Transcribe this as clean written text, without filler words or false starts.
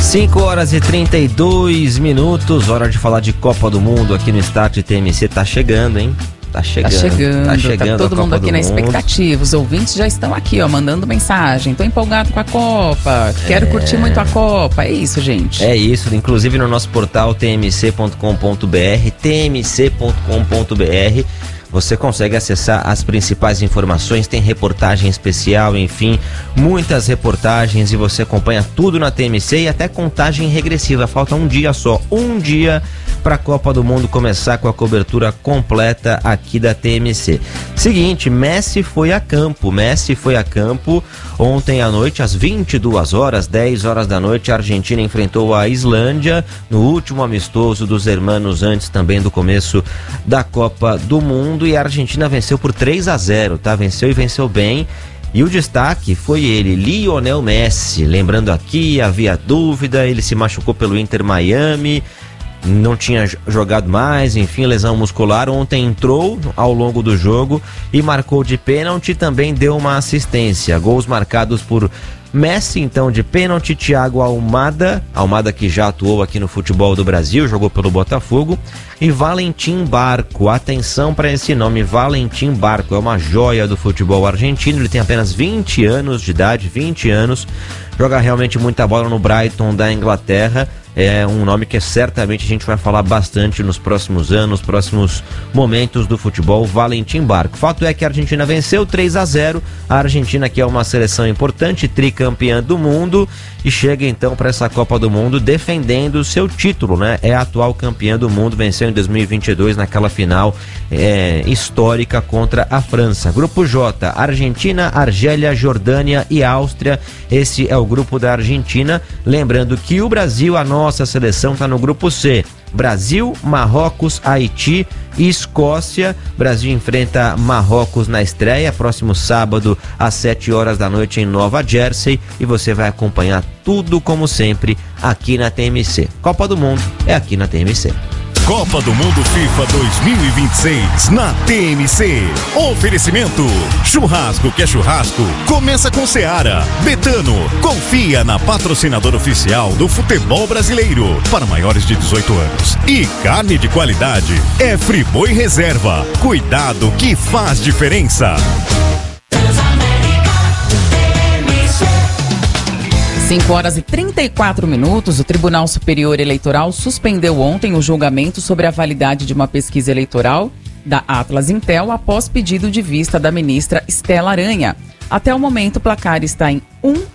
5h32, hora de falar de Copa do Mundo aqui no Start TMC. Tá chegando, hein? Tá chegando todo mundo aqui na expectativa. Os ouvintes já estão aqui, mandando mensagem. Tô empolgado com a Copa, quero curtir muito a Copa. É isso, gente. É isso, inclusive no nosso portal tmc.com.br, você consegue acessar as principais informações, tem reportagem especial, enfim, muitas reportagens, e você acompanha tudo na TMC e até contagem regressiva. Falta um dia só, para a Copa do Mundo começar com a cobertura completa aqui da TMC. Seguinte, Messi foi a campo ontem à noite, às 22 horas, 10 horas da noite, a Argentina enfrentou a Islândia no último amistoso dos hermanos, antes também do começo da Copa do Mundo, e a Argentina venceu por 3-0, tá? Venceu e venceu bem. E o destaque foi ele, Lionel Messi. Lembrando aqui, havia dúvida, ele se machucou pelo Inter Miami, não tinha jogado mais, enfim, lesão muscular. Ontem entrou ao longo do jogo e marcou de pênalti, também deu uma assistência. Gols marcados por Messi, então, de pênalti, Thiago Almada que já atuou aqui no futebol do Brasil, jogou pelo Botafogo, e Valentim Barco. Atenção para esse nome, Valentim Barco, é uma joia do futebol argentino, ele tem apenas 20 anos de idade, joga realmente muita bola no Brighton da Inglaterra. É um nome que certamente a gente vai falar bastante nos próximos anos, próximos momentos do futebol, Valentim Barco. Fato é que a Argentina venceu 3-0, a Argentina, que é uma seleção importante, tricampeã do mundo, e chega então para essa Copa do Mundo defendendo o seu título, né? É a atual campeã do mundo, venceu em 2022 naquela final histórica contra a França. Grupo J, Argentina, Argélia, Jordânia e Áustria. Esse é o grupo da Argentina. Lembrando que o Brasil, a nossa seleção, está no grupo C. Brasil, Marrocos, Haiti e Escócia. Brasil enfrenta Marrocos na estreia, próximo sábado às 7 horas da noite em Nova Jersey, e você vai acompanhar tudo como sempre aqui na TMC. Copa do Mundo é aqui na TMC. Copa do Mundo FIFA 2026 na TMC. Oferecimento: churrasco que é churrasco, começa com Seara. Betano, confia na patrocinadora oficial do futebol brasileiro para maiores de 18 anos. E carne de qualidade é Friboi Reserva. Cuidado que faz diferença. 5h34, o Tribunal Superior Eleitoral suspendeu ontem o julgamento sobre a validade de uma pesquisa eleitoral da Atlas Intel após pedido de vista da ministra Estela Aranha. Até o momento, o placar está em